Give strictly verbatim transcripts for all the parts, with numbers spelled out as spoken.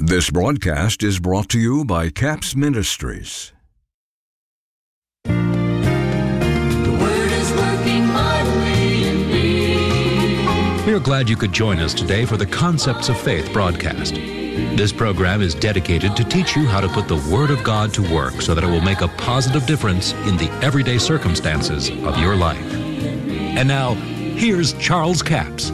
This broadcast is brought to you by Capps Ministries. The Word is working mightily in me. We are glad you could join us today for the Concepts of Faith broadcast. This program is dedicated to teach you how to put the Word of God to work so that it will make a positive difference in the everyday circumstances of your life. And now, here's Charles Capps.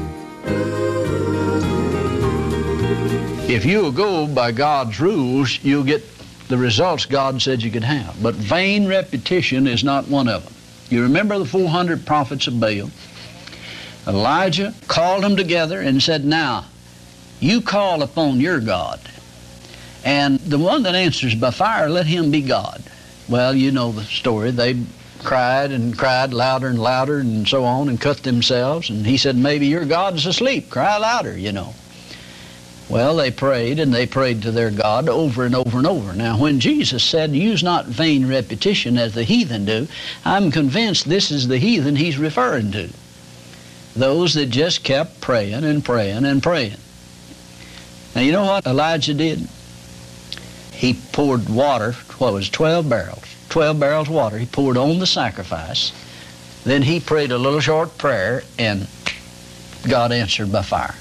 If you'll go by God's rules, you'll get the results God said you could have. But vain repetition is not one of them. You remember the four hundred prophets of Baal? Elijah called them together and said, now, you call upon your God, and the one that answers by fire, let him be God. Well, you know the story. They cried and cried louder and louder and so on and cut themselves, and he said, maybe your God is asleep. Cry louder, you know. Well, they prayed, and they prayed to their God over and over and over. Now, when Jesus said, use not vain repetition as the heathen do, I'm convinced this is the heathen he's referring to. Those that just kept praying and praying and praying. Now, you know what Elijah did? He poured water, what was twelve barrels, twelve barrels of water. He poured on the sacrifice. Then he prayed a little short prayer, and God answered by fire.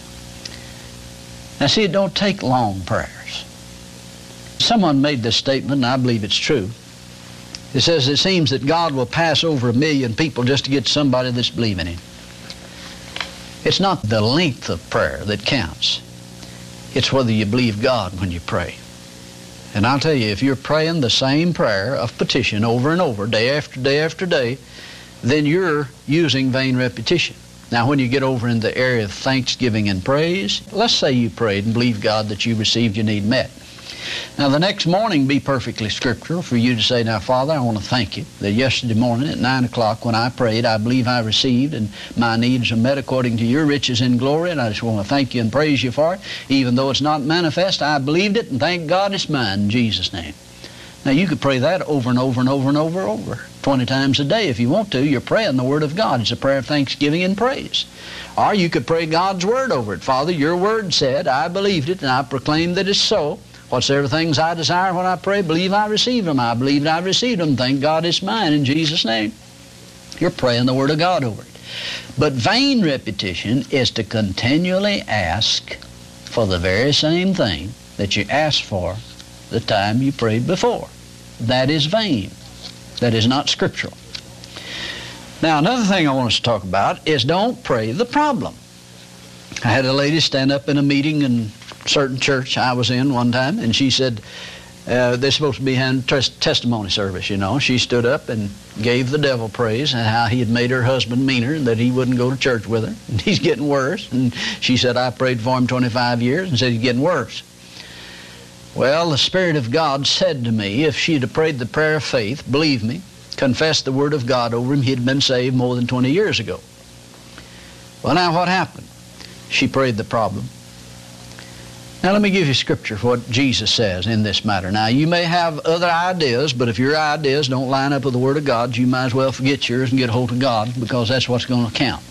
Now, see, it don't take long prayers. Someone made this statement, and I believe it's true. It says it seems that God will pass over a million people just to get somebody that's believing Him. It's not the length of prayer that counts. It's whether you believe God when you pray. And I'll tell you, if you're praying the same prayer of petition over and over, day after day after day, then you're using vain repetition. Now, when you get over in the area of thanksgiving and praise, let's say you prayed and believed God that you received your need met. Now, the next morning be perfectly scriptural for you to say, now, Father, I want to thank you that yesterday morning at nine o'clock when I prayed, I believe I received, and my needs are met according to your riches in glory, and I just want to thank you and praise you for it. Even though it's not manifest, I believed it, and thank God it's mine in Jesus' name. Now, you could pray that over and over and over and over and over, twenty times a day if you want to. You're praying the Word of God. It's a prayer of thanksgiving and praise. Or you could pray God's Word over it. Father, your Word said, I believed it, and I proclaim that it's so. Whatsoever things I desire when I pray, believe I receive them. I believe I received them. Thank God it's mine in Jesus' name. You're praying the Word of God over it. But vain repetition is to continually ask for the very same thing that you asked for the time you prayed before. That is vain. That is not scriptural. Now, another thing I want us to talk about is don't pray the problem. I had a lady stand up in a meeting in a certain church I was in one time, and she said, uh, they're supposed to be having tes- testimony service, you know. She stood up and gave the devil praise and how he had made her husband meaner and that he wouldn't go to church with her. And he's getting worse. And she said, I prayed for him twenty-five years, and said he's getting worse. Well, the Spirit of God said to me, if she'd have prayed the prayer of faith, believe me, confessed the Word of God over him, he'd been saved more than twenty years ago. Well, now what happened? She prayed the problem. Now let me give you scripture for what Jesus says in this matter. Now you may have other ideas, but if your ideas don't line up with the Word of God, you might as well forget yours and get a hold of God, because that's what's going to count.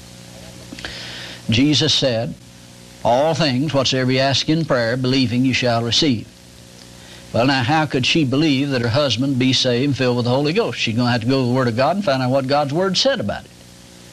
Jesus said, all things whatsoever you ask in prayer, believing you shall receive. Well, now, how could she believe that her husband be saved and filled with the Holy Ghost? She's going to have to go to the Word of God and find out what God's Word said about it.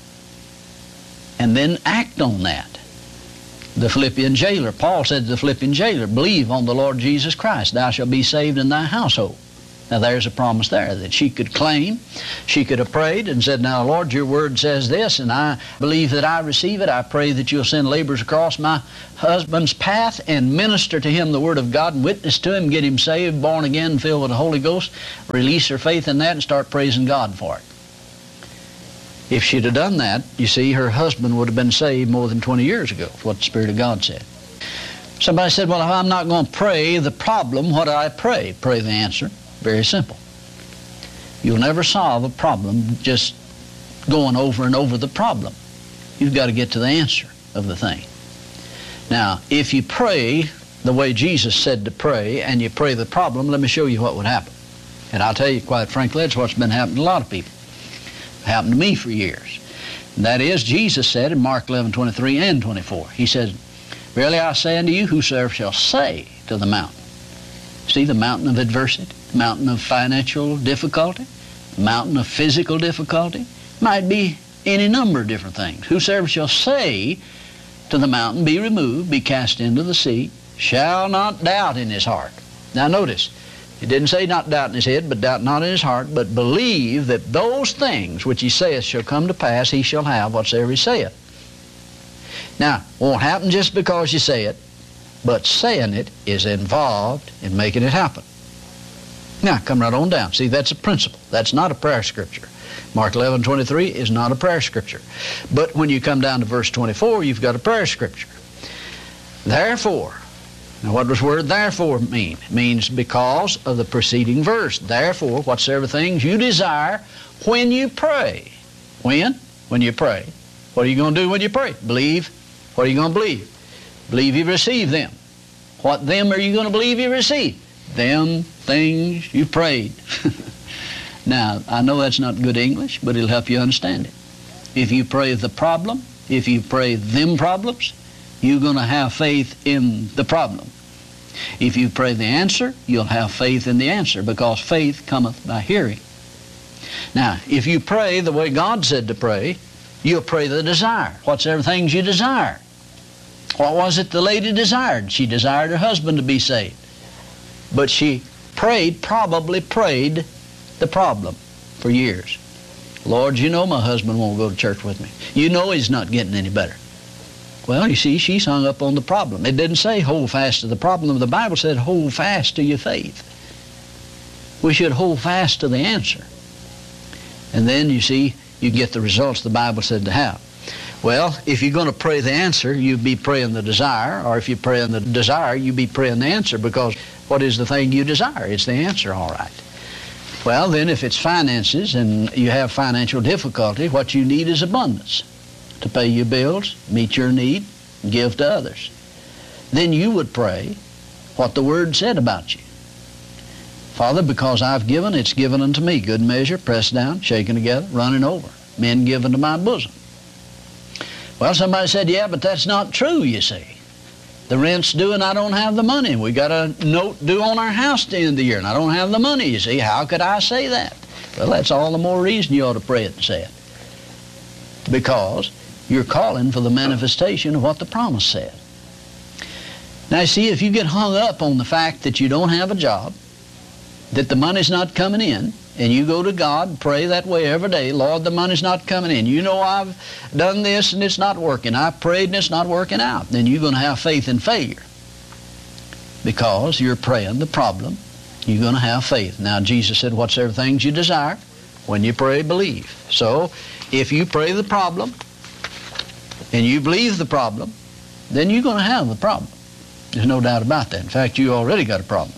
And then act on that. The Philippian jailer, Paul said to the Philippian jailer, believe on the Lord Jesus Christ, thou shalt be saved in thy household. Now, there's a promise there that she could claim. She could have prayed and said, now, Lord, your Word says this, and I believe that I receive it. I pray that you'll send laborers across my husband's path and minister to him the Word of God and witness to him, get him saved, born again, filled with the Holy Ghost, release her faith in that and start praising God for it. If she'd have done that, you see, her husband would have been saved more than twenty years ago, what the Spirit of God said. Somebody said, well, if I'm not going to pray the problem, what do I pray? Pray the answer. Very simple. You'll never solve a problem just going over and over the problem. You've got to get to the answer of the thing. Now, if you pray the way Jesus said to pray and you pray the problem, let me show you what would happen. And I'll tell you, quite frankly, that's what's been happening to a lot of people. It happened to me for years. And that is, Jesus said in Mark eleven twenty-three and twenty-four, he said, Verily I say unto you, whosoever shall say to the mountain. See, the mountain of adversity, the mountain of financial difficulty, the mountain of physical difficulty, might be any number of different things. Whosoever shall say to the mountain, be removed, be cast into the sea, shall not doubt in his heart. Now notice, it didn't say not doubt in his head, but doubt not in his heart, but believe that those things which he saith shall come to pass, he shall have whatsoever he saith. Now, it won't happen just because you say it, but saying it is involved in making it happen. Now, come right on down. See, that's a principle. That's not a prayer scripture. Mark eleven twenty-three is not a prayer scripture. But when you come down to verse twenty-four, you've got a prayer scripture. Therefore, now what does the word therefore mean? It means because of the preceding verse. Therefore, whatsoever things you desire when you pray. When? When you pray. What are you going to do when you pray? Believe. What are you going to believe? Believe you receive them. What them are you going to believe you receive? Them things you prayed. Now, I know that's not good English, but it'll help you understand it. If you pray the problem, if you pray them problems, you're going to have faith in the problem. If you pray the answer, you'll have faith in the answer, because faith cometh by hearing. Now, if you pray the way God said to pray, you'll pray the desire. Whatsoever things you desire. What was it the lady desired? She desired her husband to be saved. But she prayed, probably prayed the problem for years. Lord, you know my husband won't go to church with me. You know he's not getting any better. Well, you see, she's hung up on the problem. It didn't say hold fast to the problem. The Bible said hold fast to your faith. We should hold fast to the answer. And then, you see, you get the results the Bible said to have. Well, if you're going to pray the answer, you'd be praying the desire, or if you pray in the desire, you'd be praying the answer, because what is the thing you desire? It's the answer, all right. Well, then if it's finances and you have financial difficulty, what you need is abundance to pay your bills, meet your need, and give to others. Then you would pray what the Word said about you. Father, because I've given, it's given unto me. Good measure, pressed down, shaken together, running over. Men given to my bosom. Well, somebody said, yeah, but that's not true, you see. The rent's due and I don't have the money. We got a note due on our house at the end of the year and I don't have the money, you see. How could I say that? Well, that's all the more reason you ought to pray it and say it. Because you're calling for the manifestation of what the promise said. Now, see, if you get hung up on the fact that you don't have a job, that the money's not coming in, and you go to God and pray that way every day, Lord, the money's not coming in. You know I've done this and it's not working. I've prayed and it's not working out. Then you're going to have faith in failure. Because you're praying the problem, you're going to have faith. Now, Jesus said, whatsoever things you desire, when you pray, believe. So, if you pray the problem, and you believe the problem, then you're going to have the problem. There's no doubt about that. In fact, you already got a problem.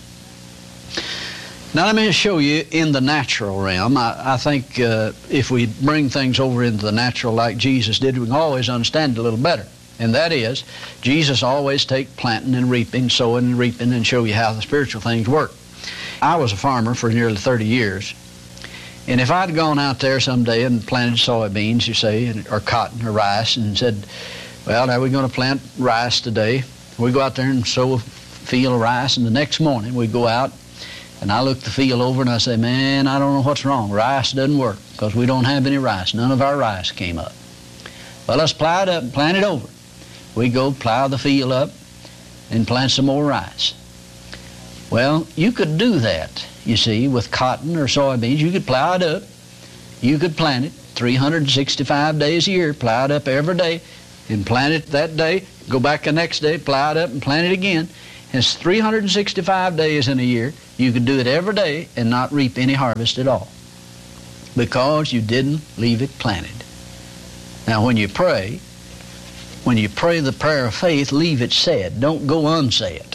Now let me just show you in the natural realm. I, I think uh, if we bring things over into the natural like Jesus did, we can always understand it a little better. And that is, Jesus always take planting and reaping, sowing and reaping, and show you how the spiritual things work. I was a farmer for nearly thirty years. And if I'd gone out there someday and planted soybeans, you say, or cotton or rice, and said, well, now we're going to plant rice today. We go out there and sow a field of rice, and the next morning we go out, and I look the field over and I say, man, I don't know what's wrong. Rice doesn't work because we don't have any rice. None of our rice came up. Well, let's plow it up and plant it over. We go plow the field up and plant some more rice. Well, you could do that, you see, with cotton or soybeans. You could plow it up. You could plant it three hundred sixty-five days a year, plow it up every day, and plant it that day, go back the next day, plow it up and plant it again. It's three hundred sixty-five days in a year. You could do it every day and not reap any harvest at all because you didn't leave it planted. Now, when you pray, when you pray the prayer of faith, leave it said. Don't go unsaid.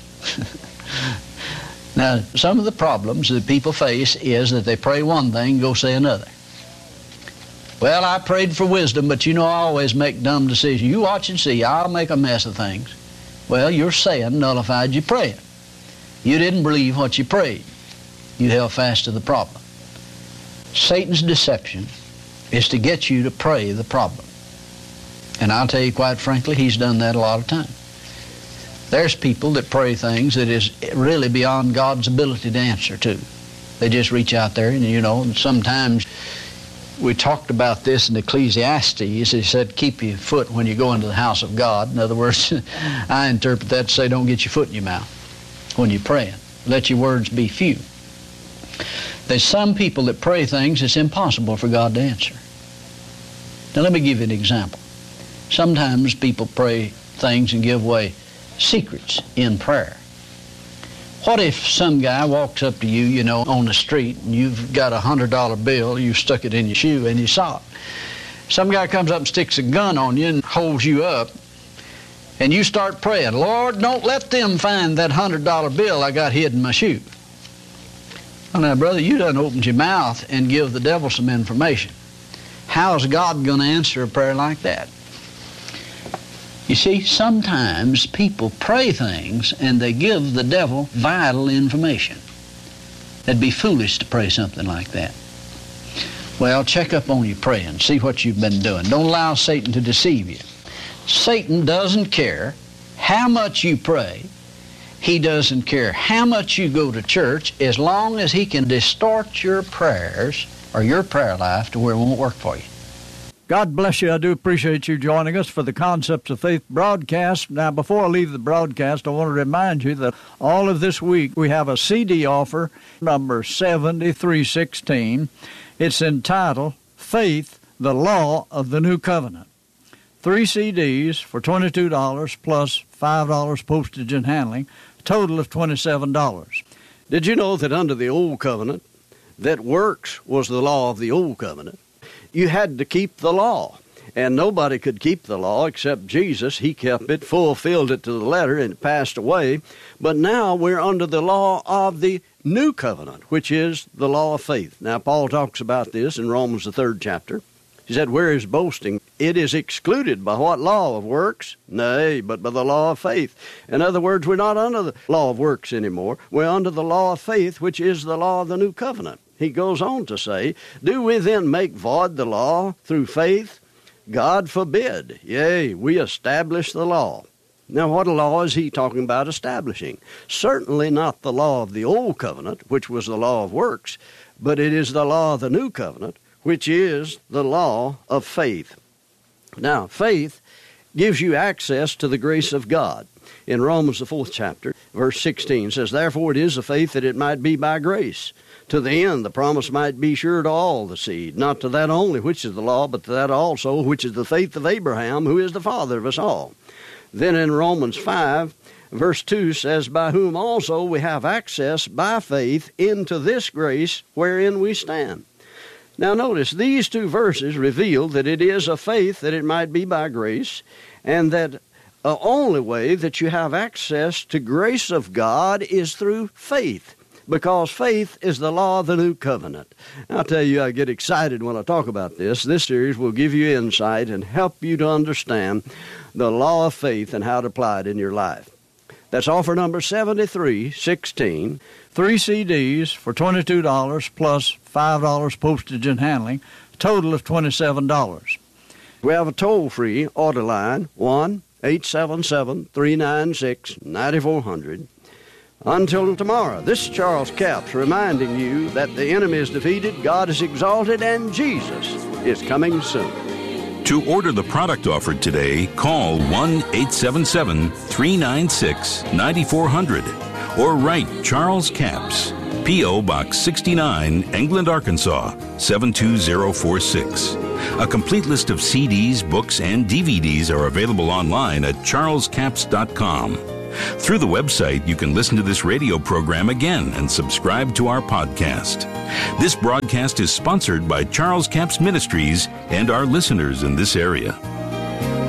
Now, some of the problems that people face is that they pray one thing and go say another. Well, I prayed for wisdom, but you know I always make dumb decisions. You watch and see. I'll make a mess of things. Well, your saying nullified your prayer. You didn't believe what you prayed. You held fast to the problem. Satan's deception is to get you to pray the problem. And I'll tell you quite frankly, he's done that a lot of times. There's people that pray things that is really beyond God's ability to answer to. They just reach out there, and you know, and sometimes we talked about this in Ecclesiastes. He said, keep your foot when you go into the house of God. In other words, I interpret that to say, don't get your foot in your mouth when you're praying. Let your words be few. There's some people that pray things it's impossible for God to answer. Now let me give you an example. Sometimes people pray things and give away secrets in prayer. What if some guy walks up to you, you know, on the street, and you've got a hundred dollar bill, you stuck it in your shoe and you saw it. Some guy comes up and sticks a gun on you and holds you up, and you start praying, Lord, don't let them find that hundred dollar bill I got hid in my shoe. Well, now, brother, you done opened your mouth and give the devil some information. How's God going to answer a prayer like that? You see, sometimes people pray things and they give the devil vital information. It'd be foolish to pray something like that. Well, check up on your praying. See what you've been doing. Don't allow Satan to deceive you. Satan doesn't care how much you pray. He doesn't care how much you go to church, as long as he can distort your prayers or your prayer life to where it won't work for you. God bless you. I do appreciate you joining us for the Concepts of Faith broadcast. Now, before I leave the broadcast, I want to remind you that all of this week we have a C D offer, number seventy-three sixteen. It's entitled Faith, the Law of the New Covenant. Three C Ds for twenty-two dollars plus five dollars postage and handling, a total of twenty-seven dollars. Did you know that under the Old Covenant, that works was the law of the Old Covenant? You had to keep the law, and nobody could keep the law except Jesus. He kept it, fulfilled it to the letter, and it passed away. But now we're under the law of the New Covenant, which is the law of faith. Now, Paul talks about this in Romans, the third chapter. He said, where is boasting? It is excluded by what law of works? Nay, but by the law of faith. In other words, we're not under the law of works anymore. We're under the law of faith, which is the law of the New Covenant. He goes on to say, do we then make void the law through faith? God forbid. Yea, we establish the law. Now, what law is he talking about establishing? Certainly not the law of the Old Covenant, which was the law of works, but it is the law of the New Covenant, which is the law of faith. Now, faith gives you access to the grace of God. In Romans, the fourth chapter, verse sixteen says, therefore it is of faith that it might be by grace, to the end the promise might be sure to all the seed, not to that only which is the law, but to that also which is the faith of Abraham, who is the father of us all. Then in Romans five, verse two says, by whom also we have access by faith into this grace wherein we stand. Now notice, these two verses reveal that it is of faith that it might be by grace, and that the only way that you have access to grace of God is through faith, because faith is the law of the New Covenant. I'll tell you, I get excited when I talk about this. This series will give you insight and help you to understand the law of faith and how to apply it in your life. That's offer number seventy-three sixteen. Three C Ds for twenty-two dollars plus five dollars postage and handling, a total of twenty-seven dollars. We have a toll-free order line, one eight seven seven, three nine six, nine four zero zero. Until tomorrow, this is Charles Capps reminding you that the enemy is defeated, God is exalted, and Jesus is coming soon. To order the product offered today, call one eight seven seven, three nine six, nine four zero zero or write Charles Capps, P O. Box sixty-nine, England, Arkansas, seven two zero four six. A complete list of C Ds, books, and D V Ds are available online at charles capps dot com. Through the website, you can listen to this radio program again and subscribe to our podcast. This broadcast is sponsored by Charles Capps Ministries and our listeners in this area.